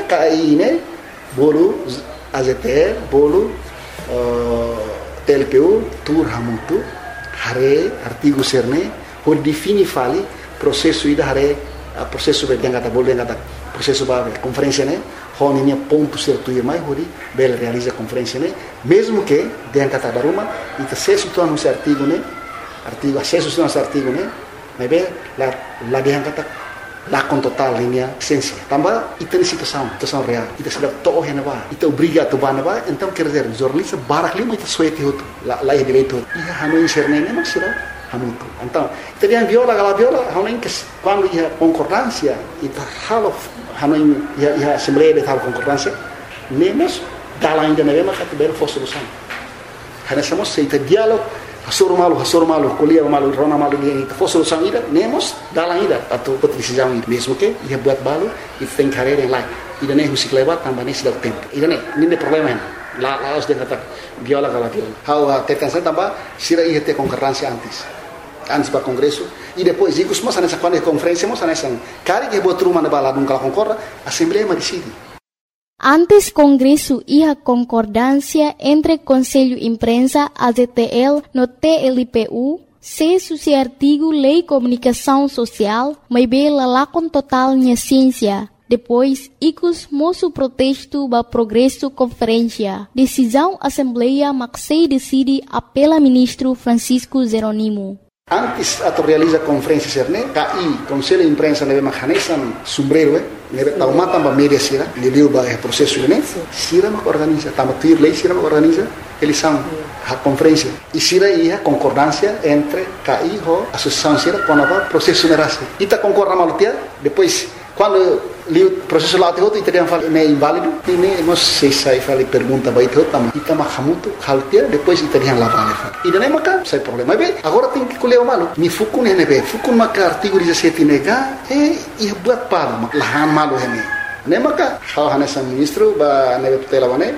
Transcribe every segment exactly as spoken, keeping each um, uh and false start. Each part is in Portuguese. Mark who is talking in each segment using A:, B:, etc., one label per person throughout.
A: K I né, bolo A Z T L, bolo uh, T L P U, tur hamutu, hare artigo serne, por defini fali processo ida hare processo be dengata bol dengata processo ba conferência né, honi ponto certo ir mais hori bel realiza conferência né, mesmo que dengata baruma ita acesso to esse artigo né, artigo acesso esse artigo né, mas bem la la dengata lá com total linha essência também ita ni situação situação real ita sedap to hena ba ita obriga to ba na ba então quer dizer jornalista barak lima ita suete hotu la la direito ia hanu serne né, mas será hamutu. Então, teriam viola, aquela viola, hanuin que quando ia concordância, ita halo hanuin ia ia assembleia de tal concordância, nemos dala ainda na mesma categoria for solução. Hanasamos seita diálogo, hasor malu, hasor malu, colia malu, rona malu dia ita for solução ainda, nemos dala ainda atau decisão mesmo que ia buat balu, ita tem carreira em lá. Ida nem musik lewat tambah nem sedang tempo. Ida nem, ini problema. La la os de kata viola kala viola. How tekan saya tambah sira ia te concordância antes. Antes para congresso e depois digo se moça nessa quando é conferência moça nessa cara que botou uma na bala nunca concorda assembleia mas decide.
B: Antes congresso e a concordância entre Conselho Imprensa A Z T L no T L P U se suci artigo Lei Comunicação Social mas bela lá com total minha ciência. Depois, icos moço protesto ba progresso conferência. Decisão Assembleia Maxei decide apela ministro Francisco Jeronimo.
A: Antes ato realiza conferência serne, K I, Conselho de Imprensa neve mahanesan sombrero, eh, neve taumata ba media sira, leliu ba processo né, sira ma organiza, tama tuir lei sira ma organiza, eles são a conferência. E sira ia concordância entre K I ho associação sira com a processo nerase. Ita concorda malutia, depois quando li o processo lá de outro e teriam falado é inválido e nem não sei se aí falei pergunta vai ter também e tama hamuto haltia depois teriam lá vale e daí maca sai problema bem agora tem que colher o malo me fukun é nebe fukun maca artigo dezessete nega e e buat para lahan malo é nem maca how hanessa ministro ba nebe tutela bane.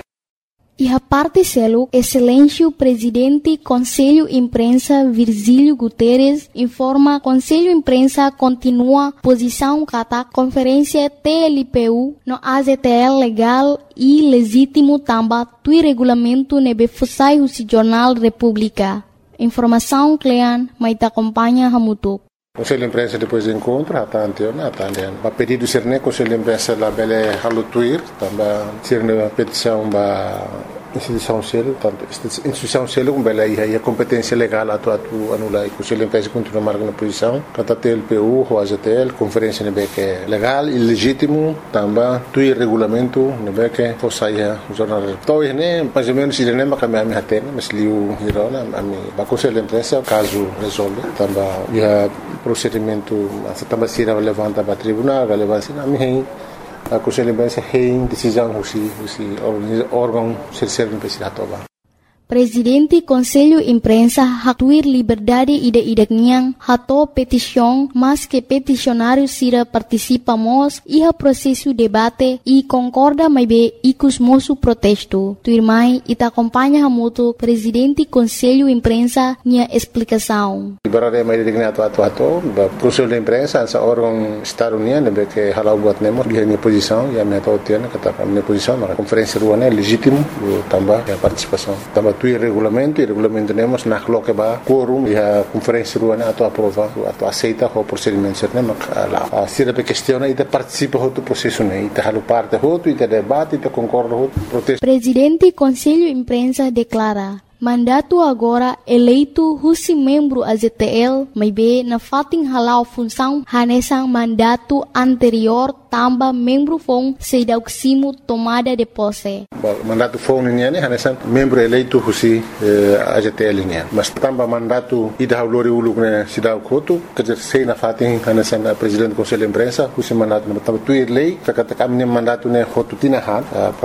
B: E a parte selo, excelência presidente Conselho Imprensa Virgílio Guterres informa Conselho Imprensa continua posição kata conferência T L P U no A Z T L legal e legítimo tamba tui regulamento nebe fusai husi Jornal República. Informação Clean, mas te acompanha Hamutuk.
C: Conselho de Imprensa depois do encontro, até anteontem, até anteontem. Para pedido ser né, Conselho de Imprensa lá bele halutuir, também ser né petição para instituição selo, tanto instituição selo como bele aí a competência legal atu atu anula e Conselho de Imprensa continua marcando posição, kata T L P U, o A Z T L, conferência né que é legal e legítimo, também tuir regulamento né que fosse aí o jornal. Então né, mais ou menos ele nem me caminha me até, mas liu hirona a mim, para Conselho de Imprensa caso resolve, também já procedimento também se levanta para tribunal, relevância na minha a Conselho de Imprensa tem decisão husi husi órgão serserve para toba.
B: Presidente Conselho Imprensa hatuir liberdade ida idakniang hato petição mas que peticionário sira participamos e a processo debate e concorda mais bem icos moço protesto. Tuirmai ita acompanha hamuto Presidente Conselho Imprensa minha explicação.
C: Liberdade mais digna atu atu atu Conselho de Imprensa essa órgão Estado Unido que halau buat nemo dia minha posição e a minha tautiana kata minha posição na conferência ruana legítimo também a participação também tu regulamento e regulamento temos na coloca ba quorum e a conferência ruana atu aprova atu aceita o procedimento certo mas lá se a questão e participa do processo né e halu parte outro e debate e concorda outro protesto.
B: Presidente Conselho Imprensa declara mandato agora eleito husi membro A Z T L, mas bem na fating halau função hanesang mandato anterior tamba membro fong sedauksimo tomada de posse.
C: Mandato fong niya ni hanesang membro eleito husi A Z T L niya. Mas tamba mandato ida haulori uluk na sidauk hotu kajer sei na fating hanesang presidente Conselho de Imprensa husi mandato na tamba tuir lei kakata kami mandato ne hotu tinahan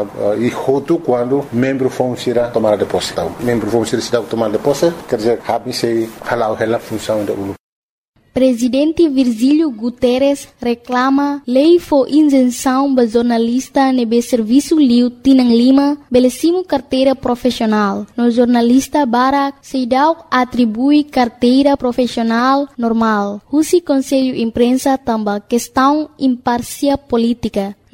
C: e hotu quando membro fong sira tomada de posse. Membro vamos ser cidade tomar de posse, quer dizer, habe sei halau hela função da U L U.
B: Presidente Virgílio Guterres reclama lei for isenção ba jornalista nebe serviço liu tinang lima belecimo carteira profissional. No jornalista Barak Seidau atribui carteira profissional normal. Husi Conselho Imprensa tamba questão imparcial política.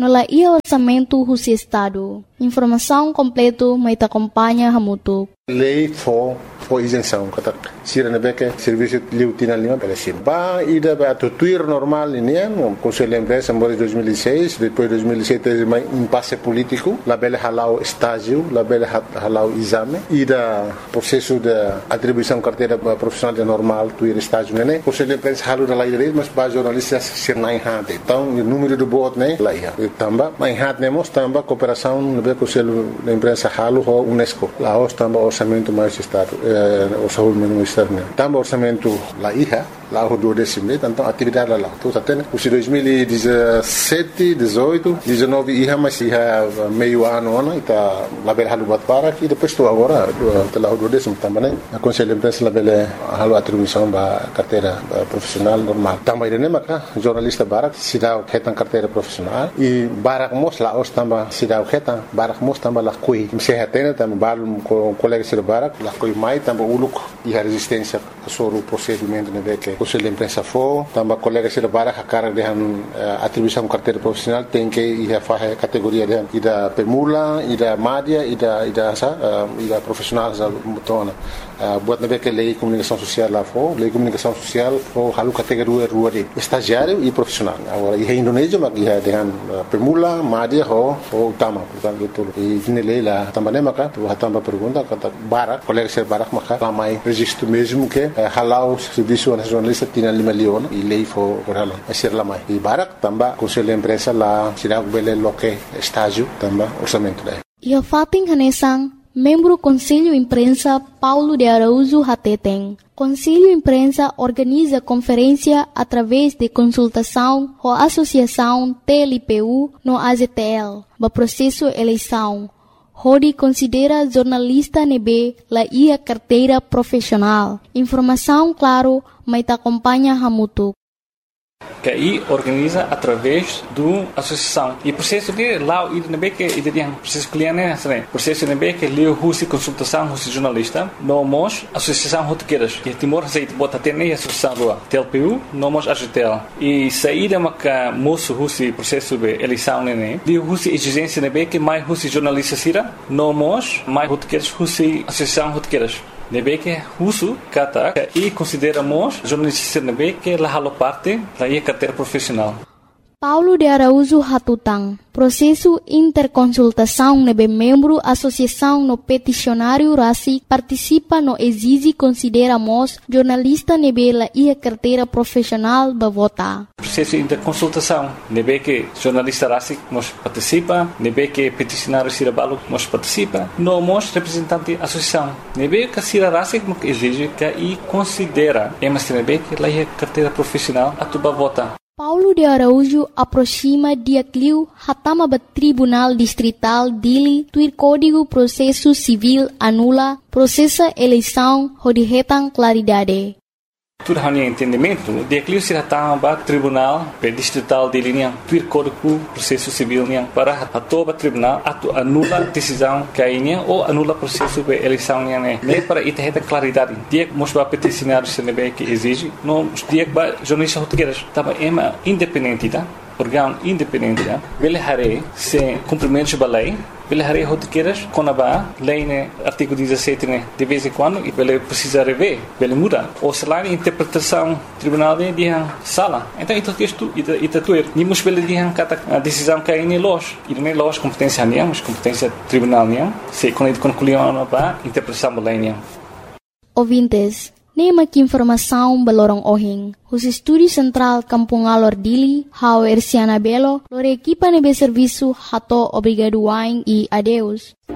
B: no la ia orçamento do Estado. Informação completa me acompanha Hamutuk.
C: Lei for for isenção kata sira na beke serviço liutina lima pela sim ba ida ba tuir normal ini no conselho empresa em dois mil e seis depois dois mil e sete mais impasse político la bela halau estágio la bela halau exame ida processo de atribuição carteira profissional de normal tuir estágio né conselho empresa halu da lei mas ba jornalista ser nai hade então o número de bot né lá ia tamba mai hat nemos tamba cooperação no be conselho empresa halu ho UNESCO lá os tamba orçamento mais estado o saúde mínimo externo tamba orçamento lá ia lá o do décimo então atividade lá tudo até o dois mil e dezessete dezoito dezenove ia mas ia meio ano ano está lá bela halu bat para e depois tu agora lá o do décimo também né a conselho empresa lá bela halu atribuição ba carteira profissional normal tamba ide maka jornalista barak sidau ketan carteira profissional e barak mos lá os tamba sidau ketan barak mos tamba lá kui se hatena tamba balum com colega sir barak lá kui mai tamba uluk e a resistência sobre o procedimento né que conselho imprensa for tamba colega sir barak a cara de atribuição carteira profissional tem que ir a fazer categoria de ida pemula ida madia ida ida sa ida profissional za mutona buat nabe que lei comunicação social lá for lei comunicação social for halu categoria rua de estagiário e profissional agora e Indonésia mas ia dengan pemula madia ho ho utama portanto itu e nele lá também maka tu tamba pergunta kata barak colega ser barak maka ramai registro mesmo que halau serviço nacionalista tinha lima leon e lei for orala ser lamai e barak tamba conselho empresa lá sirag bele loke estágio tamba orçamento daí
B: e a fating hanesang membro Conselho Imprensa Paulo de Araújo Hateteng. Conselho Imprensa organiza conferência através de consultação com a Associação T L P U no A Z T L, no processo eleição. Rodi considera jornalista nebe la ia carteira profissional. Informação claro, mas acompanha Hamutuk.
D: Que aí organiza através do associação e processo de lá o I D que I D processo cliente né processo de que leu russo consultação russo jornalista nós associação rotequeiras que Timor aceita bota ter nem associação rua T L P U nós A G T L e saída maca moço russo processo de eleição né leu russo exigência né que mais russo jornalista sira nós mais rotequeiras russo associação rotequeiras nebe que russo kata e consideramos jornalista nebe que la halo parte da ia carteira profissional.
B: Paulo de Araújo Hatutang, processo interconsultação nebe membro associação no peticionário Rasi participa no exige consideramos jornalista nebe la ia carteira profissional ba vota.
D: Processo interconsultação nebe que jornalista Rasi nós participa, nebe que peticionário Sirabalo nós participa, nós representante associação nebe que Sira Rasi exige que e considera emas nebe que la ia carteira profissional atuba vota.
B: Paulo de Araújo aproxima dia Clio hatama ba Tribunal Distrital Dili tuir Código Processo Civil anula processa eleição hodihetan claridade.
D: Tudo hanya entendimento de Clio se hatama ba Tribunal Distrital Dili niang tuir Código Processo Civil niang para hatoba tribunal atu anula decisão kainya ou anula processo de eleição niang né para ita claridade dia mos ba peticionário se nebe que exige no dia ba jornalista rotequeiras tava ema independente tá órgão independente tá ele hare se cumprimentos ba lei ele hare rotequeiras conaba lei né artigo dezessete né de vez em quando e ele precisa rever ele muda ou se lá interpretação tribunal de dia sala então isso que isto ita ita tuer ni mos ele dia kata a decisão cai nem los e nem los competência nem mas competência tribunal nem se quando concluiu ba interpretação ba lei nem
B: ouvintes nema que informação balorong ohing. Os estúdio central Kampung Alor Dili, Hau Ersiana Belo, lor equipa nebe serviço hato obrigado wain e adeus.